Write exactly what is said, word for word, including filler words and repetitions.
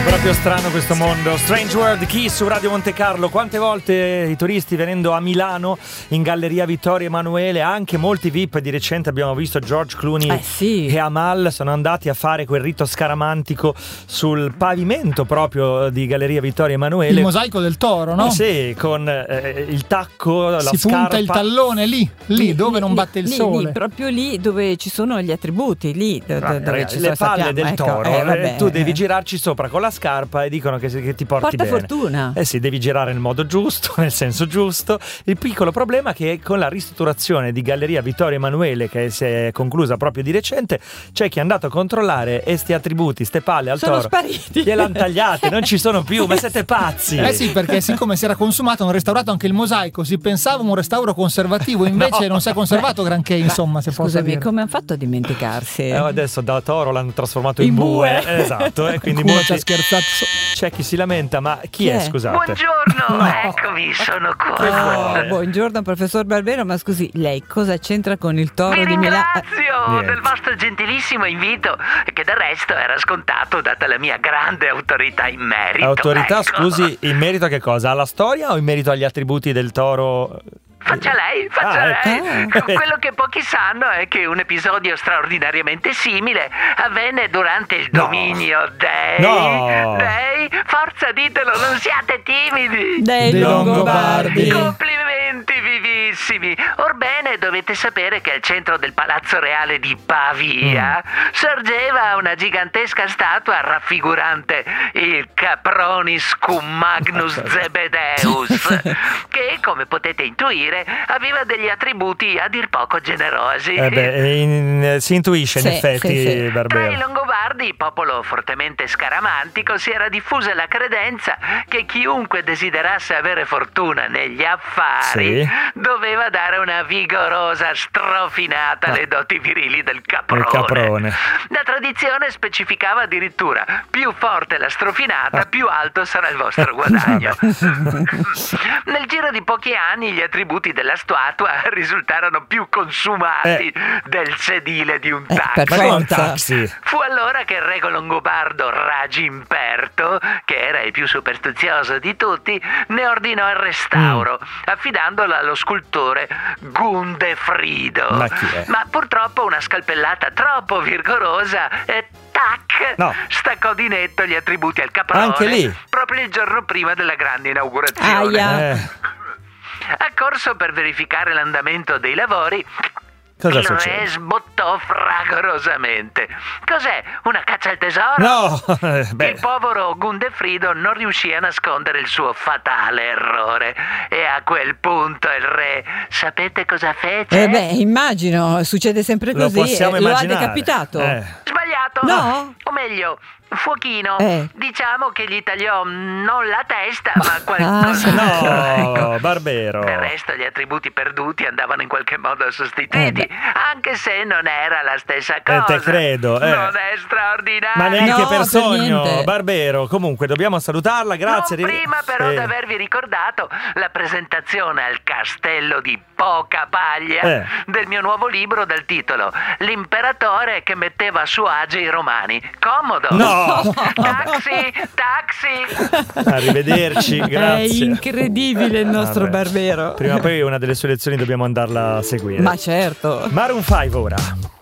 proprio strano questo mondo. Strange World, Kiss su Radio Monte Carlo. Quante volte i turisti venendo a Milano in Galleria Vittorio Emanuele, anche molti V I P, di recente abbiamo visto George Clooney eh sì. e Amal sono andati a fare quel rito scaramantico sul pavimento proprio di Galleria Vittorio Emanuele. Il mosaico del toro, no? Eh sì, con eh, il tacco, la si scarpa. punta il tallone lì, lì, lì dove lì, non batte il lì, sole. Lì, proprio lì dove ci sono gli attributi, lì dove, Ah, dove ragazzi, ci le sono, palle sappiamo, del ecco, toro, eh, vabbè, eh, tu devi eh. girarci sopra con la scarpa e dicono che, che ti porti Porta bene. fortuna. Eh sì, devi girare nel modo giusto, nel senso giusto. Il piccolo problema è che con la ristrutturazione di Galleria Vittorio Emanuele, che si è conclusa proprio di recente, c'è chi è andato a controllare e sti attributi, ste palle al sono toro spariti, gliel'hanno tagliate, non ci sono più. Ma siete pazzi? Eh sì, perché siccome si era consumato, hanno restaurato anche il mosaico, si pensava un restauro conservativo, invece no. non si è conservato granché, insomma, se posso Scusami, dire. come hanno fatto a dimenticarsi? Eh, adesso da toro l'hanno trasformato in, in bue, bue. Esatto, e quindi Come molti... ci ha scherzato. C'è chi si lamenta, ma chi, Chi è, è? scusate? Buongiorno, No. eccomi, sono Che qua. vuole? Oh, buongiorno professor Barbero, ma scusi, lei cosa c'entra con il toro Vi di Milano? ringrazio Niente. del vostro gentilissimo invito, che del resto era scontato data la mia grande autorità in merito. Autorità, ecco. scusi, in merito a che cosa? Alla storia o in merito agli attributi del toro? Faccia lei, faccia Ah, lei. ecco. Quello che pochi sanno è che un episodio straordinariamente simile avvenne durante il No. dominio dei... No. Dei... Forza, ditelo, non siate timidi. Dei Dei Longobardi. Longobardi. Complimenti vivissimi. Orbene, dovete sapere che al centro del Palazzo Reale di Pavia Mm. sorgeva una gigantesca statua raffigurante il Capronis cum Magnus Zebedeus, che, come potete intuire, aveva degli attributi a dir poco generosi. Eh beh, in- si intuisce in Sì, effetti, sì, sì. Tra i Barbero. Longobardi, popolo fortemente scaramantico, si era diffusa la credenza che chiunque desiderasse avere fortuna negli affari Sì. doveva dare una vigorosa strofinata alle doti virili del caprone. Il caprone. La tradizione specificava addirittura: più forte la strofinata, Ah. più alto sarà il vostro guadagno. Nel giro di pochi anni gli attributi della statua risultarono più consumati Eh. del sedile di un Eh, taxi. per Ma che è un forza. taxi? Fu allora che il re longobardo Ragimperto, che era il più superstizioso di tutti, ne ordinò il restauro, affidandolo allo scultore Gundefrido. Ma chi è? Ma purtroppo una scalpellata troppo vigorosa e tac, No. staccò di netto gli attributi al caprone. Anche lì? Proprio il giorno prima della grande inaugurazione. Aia. Eh, Accorso per verificare l'andamento dei lavori, cosa il re succede? sbottò fragorosamente. Cos'è? Una caccia al tesoro? No, eh, beh, Il povero Gundefrido non riuscì a nascondere il suo fatale errore e a quel punto il re, sapete cosa fece? Eh beh, immagino, succede sempre lo così. possiamo eh, lo ha immaginare. decapitato. Eh. Sbagliato? No. O meglio, fuochino. Eh. Diciamo che gli tagliò non la testa, ma qualcosa. Ah. No, Barbero. Del resto gli attributi perduti andavano in qualche modo sostituiti, Eh anche se non era la stessa Eh, cosa. te credo, eh. Non è straordinario. Ma neanche No, per per sogno, niente. Barbero. Comunque dobbiamo salutarla, grazie. Non Rive- prima però Sì. di avervi ricordato la presentazione al castello di Poca Paglia Eh. del mio nuovo libro dal titolo L'imperatore che metteva a suo agio i romani. Comodo. No. Taxi, taxi. Arrivederci, È grazie. incredibile il nostro Vabbè. Barbero. Prima o poi una delle sue lezioni dobbiamo andarla a seguire. Ma certo. Maroon cinque ora.